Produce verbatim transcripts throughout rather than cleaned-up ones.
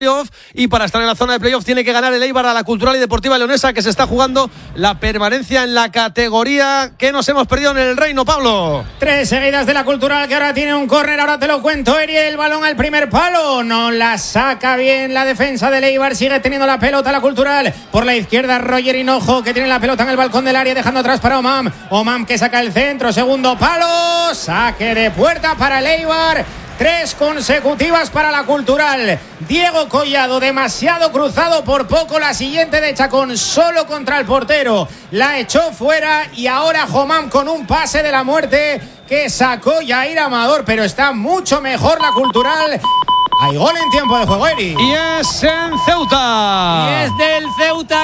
y para estar en la zona de playoff tiene que ganar el Eibar a la Cultural y Deportiva Leonesa, que se está jugando la permanencia en la categoría que nos hemos perdido en el Reino, Pablo. Tres seguidas de la Cultural, que ahora tiene un córner, ahora te lo cuento, Eri, el balón al primer palo, no la saca bien la defensa del Eibar, sigue teniendo la pelota la Cultural, por la izquierda Roger Hinojo, que tiene la pelota en el balcón del área, dejando atrás para Omam, Omam que saca el centro, segundo palo, saque de puerta para el Eibar. Tres consecutivas para la Cultural. Diego Collado, demasiado cruzado, por poco la siguiente de Chacón, solo contra el portero. La echó fuera y ahora Jomam con un pase de la muerte que sacó Yair Amador, pero está mucho mejor la Cultural. Hay gol en tiempo de juego, Eri. Y es en Ceuta. Y es del Ceuta,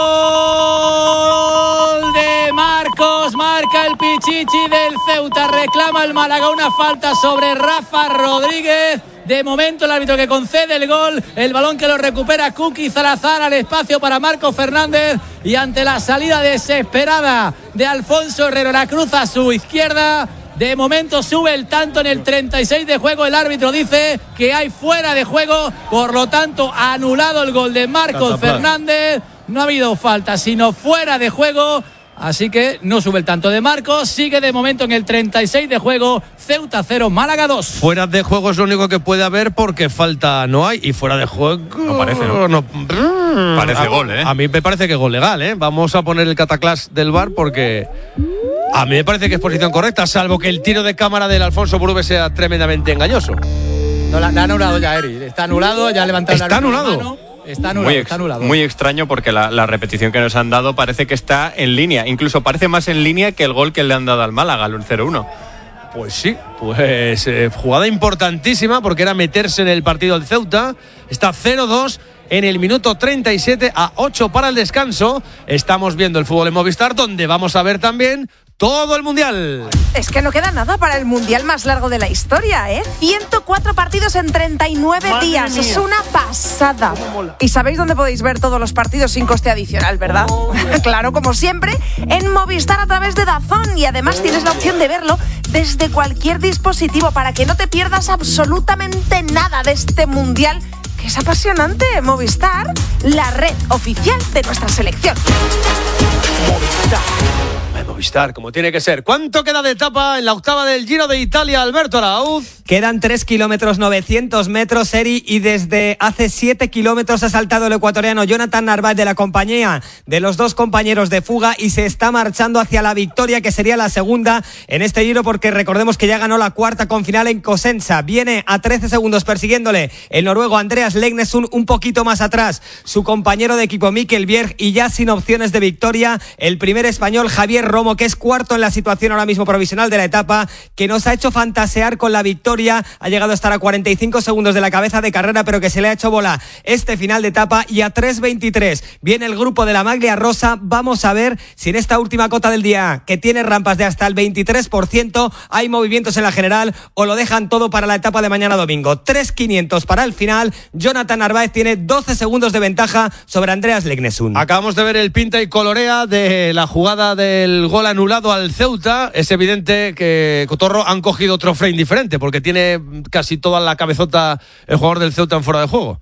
gol de Marcos. Marca el Pichichi del Ceuta. Reclama el Málaga una falta sobre Rafa Rodríguez. De momento el árbitro que concede el gol. El balón que lo recupera Kuki Salazar al espacio para Marcos Fernández. Y ante la salida desesperada de Alfonso Herrero, la cruza a su izquierda. De momento sube el tanto en el treinta y seis de juego. El árbitro dice que hay fuera de juego. Por lo tanto, anulado el gol de Marcos Fernández. No ha habido falta, sino fuera de juego. Así que no sube el tanto de Marcos. Sigue de momento en el treinta y seis de juego. Ceuta cero, Málaga dos. Fuera de juego es lo único que puede haber, porque falta no hay. Y fuera de juego no parece, ¿no? no parece a, gol, ¿eh? A mí me parece que gol legal, ¿eh? Vamos a poner el cataclás del V A R, porque a mí me parece que es posición correcta, salvo que el tiro de cámara del Alfonso Burube sea tremendamente engañoso. No, la, la ha anulado ya, Eri. Está anulado, ya ha levantado el ¿Está anulado? Está anulado, muy, está anulado. Muy extraño, porque la, la repetición que nos han dado parece que está en línea. Incluso parece más en línea que el gol que le han dado al Málaga, el cero uno. Pues sí, pues eh, jugada importantísima, porque era meterse en el partido del Ceuta. Está cero dos en el minuto treinta y siete, a ocho para el descanso. Estamos viendo el fútbol en Movistar, donde vamos a ver también todo el Mundial. Es que no queda nada para el Mundial más largo de la historia, ¿eh? ciento cuatro partidos en treinta y nueve Madre días. mía. Es una pasada. Y sabéis dónde podéis ver todos los partidos sin coste adicional, ¿verdad? Oh. Claro, como siempre, en Movistar a través de DAZN. Y además tienes la opción de verlo desde cualquier dispositivo, para que no te pierdas absolutamente nada de este Mundial, que es apasionante. Movistar, la red oficial de nuestra selección. Movistar. Movistar, como tiene que ser. ¿Cuánto queda de etapa en la octava del Giro de Italia, Alberto Arauz? Quedan tres kilómetros novecientos metros, Eri, y desde hace siete kilómetros ha saltado el ecuatoriano Jonathan Narváez de la compañía de los dos compañeros de fuga y se está marchando hacia la victoria, que sería la segunda en este Giro, porque recordemos que ya ganó la cuarta con final en Cosenza. Viene a trece segundos persiguiéndole el noruego Andreas Legnesund, un poquito más atrás su compañero de equipo Mikkel Bjerg, y ya sin opciones de victoria el primer español Javier Romo, que es cuarto en la situación ahora mismo provisional de la etapa, que nos ha hecho fantasear con la victoria. Ha llegado a estar a cuarenta y cinco segundos de la cabeza de carrera, pero que se le ha hecho bola este final de etapa. Y a tres veintitrés viene el grupo de la Maglia Rosa. Vamos a ver si en esta última cota del día, que tiene rampas de hasta el veintitrés por ciento, hay movimientos en la general o lo dejan todo para la etapa de mañana domingo. tres quinientos para el final. Jonathan Narváez tiene doce segundos de ventaja sobre Andreas Legnesund. Acabamos de ver el pinta y colorea de la jugada del gol anulado al Ceuta. Es evidente que, Cotorro, han cogido otro frame diferente, porque tiene casi toda la cabezota el jugador del Ceuta en fuera de juego.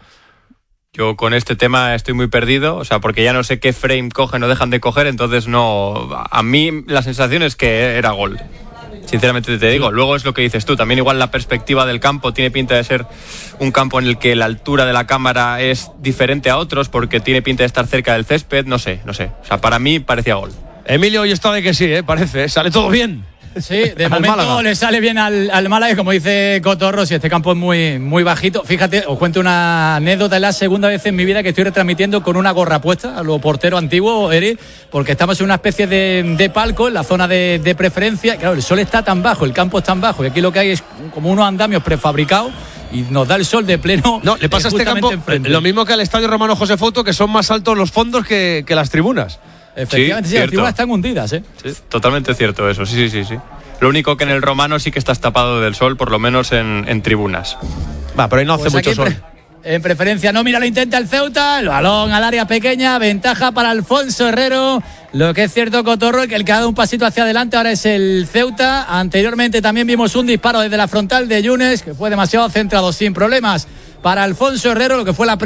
Yo con este tema estoy muy perdido, o sea, porque ya no sé qué frame cogen o dejan de coger, entonces no... A mí la sensación es que era gol. Sinceramente te digo, luego es lo que dices tú, también igual la perspectiva del campo tiene pinta de ser un campo en el que la altura de la cámara es diferente a otros, porque tiene pinta de estar cerca del césped, no sé, no sé. O sea, para mí parecía gol. Emilio, hoy está de que sí, ¿eh? Parece, sale todo bien. Sí, de momento Málaga le sale bien al, al Málaga, y como dice Cotorro, si este campo es muy, muy bajito. Fíjate, os cuento una anécdota, es la segunda vez en mi vida que estoy retransmitiendo con una gorra puesta, a lo portero antiguo, Eri, porque estamos en una especie de, de palco, en la zona de, de preferencia. Claro, el sol está tan bajo, el campo es tan bajo, y aquí lo que hay es como unos andamios prefabricados, y nos da el sol de pleno. No, le pasa a este campo enfrente. Lo mismo que al estadio Romano José Foto, que son más altos los fondos que, que las tribunas. Efectivamente, sí, sí, las tribunas están hundidas, ¿eh? Sí, totalmente cierto eso, sí, sí, sí, sí. Lo único que en el Romano sí que estás tapado del sol, por lo menos en, en tribunas. Va, pero ahí no hace pues mucho sol. En, pre- en preferencia, no, mira, lo intenta el Ceuta, el balón al área pequeña, ventaja para Alfonso Herrero. Lo que es cierto, Cotorro, que el que ha dado un pasito hacia adelante ahora es el Ceuta. Anteriormente también vimos un disparo desde la frontal de Yunes, que fue demasiado centrado, sin problemas para Alfonso Herrero, lo que fue la